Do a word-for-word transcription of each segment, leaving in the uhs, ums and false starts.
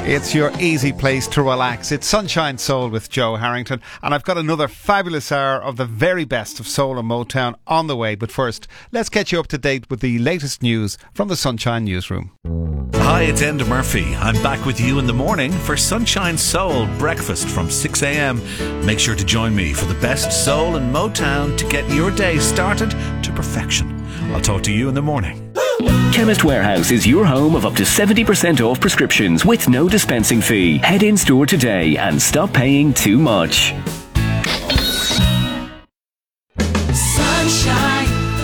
It's your easy place to relax. It's Sunshine Soul with Joe Harrington, and I've got another fabulous hour of the very best of soul and Motown on the way. But first, let's get you up to date with the latest news from the Sunshine Newsroom. Hi, it's Enda Murphy. I'm back with you in the morning for Sunshine Soul breakfast from six a.m. Make sure to join me for the best soul and Motown to get your day started to perfection. I'll talk to you in the morning. Chemist Warehouse is your home of up to seventy percent off prescriptions with no dispensing fee. Head in store today and stop paying too much. Sunshine.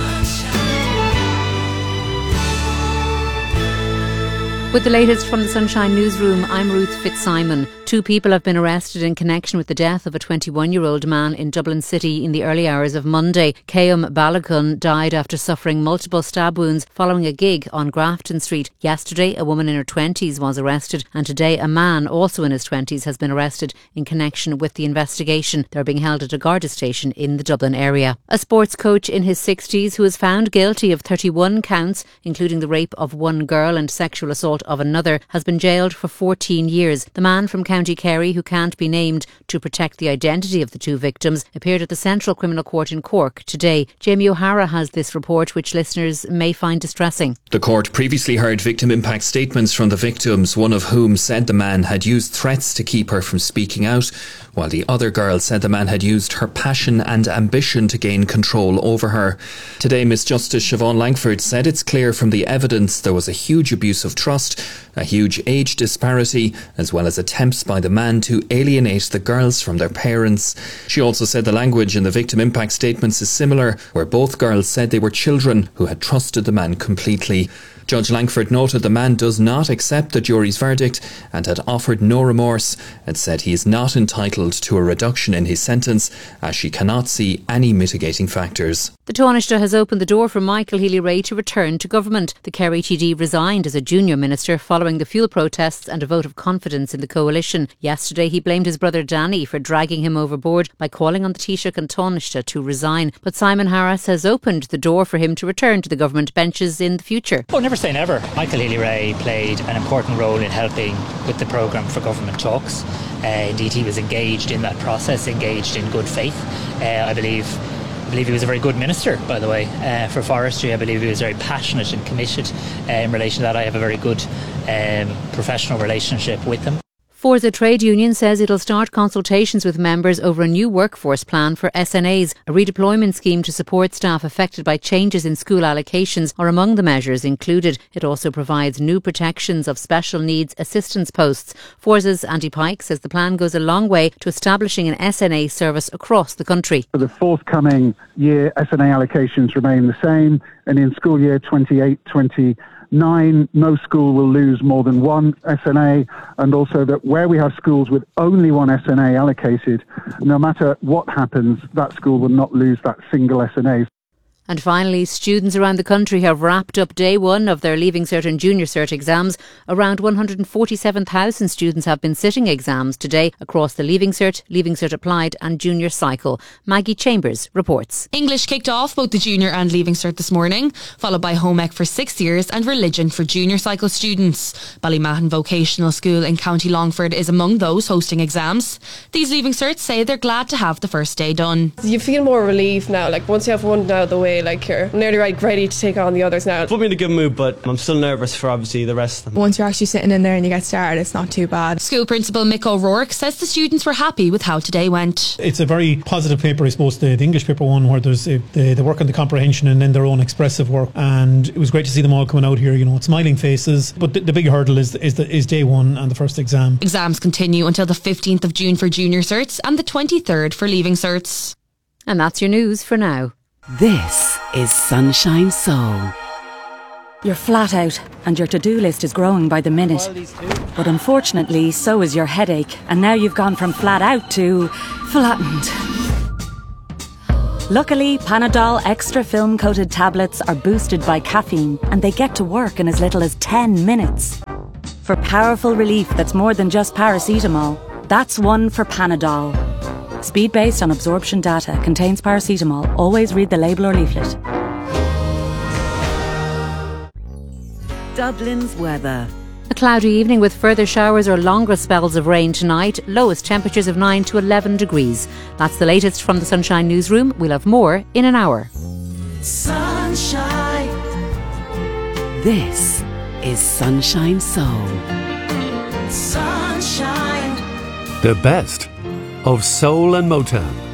With the latest from the Sunshine Newsroom, I'm Ruth Fitzsimon. Two people have been arrested in connection with the death of a twenty-one-year-old man in Dublin City in the early hours of Monday. Keum Balagun died after suffering multiple stab wounds following a gig on Grafton Street. Yesterday, a woman in her twenties was arrested, and today a man, also in his twenties, has been arrested in connection with the investigation. They're being held at a Garda station in the Dublin area. A sports coach in his sixties who was found guilty of thirty-one counts, including the rape of one girl and sexual assault of another, has been jailed for fourteen years. The man from County Kerry, who can't be named to protect the identity of the two victims, appeared at the Central Criminal Court in Cork today. Jamie O'Hara has this report, which listeners may find distressing. The court previously heard victim impact statements from the victims, one of whom said the man had used threats to keep her from speaking out, while the other girl said the man had used her passion and ambition to gain control over her. Today, Miss Justice Siobhan Langford said it's clear from the evidence there was a huge abuse of trust, a huge age disparity, as well as attempts by the man to alienate the girls from their parents. She also said the language in the victim impact statements is similar, where both girls said they were children who had trusted the man completely. Judge Langford noted the man does not accept the jury's verdict and had offered no remorse, and said he is not entitled to a reduction in his sentence as she cannot see any mitigating factors. The Taoiseach has opened the door for Michael Healy-Rae to return to government. The Kerry T D resigned as a junior minister following the fuel protests and a vote of confidence in the coalition. Yesterday he blamed his brother Danny for dragging him overboard by calling on the Taoiseach and Taoiseach to resign. But Simon Harris has opened the door for him to return to the government benches in the future. Oh, never say never. Michael Healy-Rae played an important role in helping with the programme for government talks. Uh, indeed, he was engaged in that process, engaged in good faith. Uh, I believe I believe he was a very good minister, by the way, uh, for forestry. I believe he was very passionate and committed uh, in relation to that. I have a very good um, professional relationship with him. Forza Trade Union says it'll start consultations with members over a new workforce plan for S N As. A redeployment scheme to support staff affected by changes in school allocations are among the measures included. It also provides new protections of special needs assistance posts. Forza's Andy Pike says the plan goes a long way to establishing an S N A service across the country. For the forthcoming year, S N A allocations remain the same, and in school year twenty-eight twenty-nine, no school will lose more than one S N A, and also that where we have schools with only one S N A allocated, no matter what happens, that school will not lose that single S N A. And finally, students around the country have wrapped up day one of their Leaving Cert and Junior Cert exams. Around one hundred forty-seven thousand students have been sitting exams today across the Leaving Cert, Leaving Cert Applied and Junior Cycle. Maggie Chambers reports. English kicked off both the Junior and Leaving Cert this morning, followed by Home Ec for sixth years and Religion for Junior Cycle students. Ballymahon Vocational School in County Longford is among those hosting exams. These Leaving Certs say they're glad to have the first day done. You feel more relieved now, like once you have one out of the way, like you're nearly right, ready to take on the others now. It put me in a good mood, but I'm still nervous for obviously the rest of them. Once you're actually sitting in there and you get started, it's not too bad. School Principal Mick O'Rourke says the students were happy with how today went. It's a very positive paper, I suppose, the, the English paper one, where there's a, the, the work on the comprehension and then their own expressive work, and it was great to see them all coming out here, you know, smiling faces. But the, the big hurdle is is, the, is day one and the first exam. Exams continue until the fifteenth of June for Junior Certs and the twenty-third for Leaving Certs. And that's your news for now. This is Sunshine Soul. You're flat out and your to-do list is growing by the minute. But unfortunately, so is your headache, and now you've gone from flat out to flattened. Luckily, Panadol Extra Film Coated tablets are boosted by caffeine and they get to work in as little as ten minutes. For powerful relief that's more than just paracetamol, that's one for Panadol. Speed based on absorption data, contains paracetamol. Always read the label or leaflet. Dublin's weather. A cloudy evening with further showers or longer spells of rain tonight. Lowest temperatures of nine to eleven degrees. That's the latest from the Sunshine Newsroom. We'll have more in an hour. Sunshine. This is Sunshine Soul. Sunshine. The best of soul and Motown.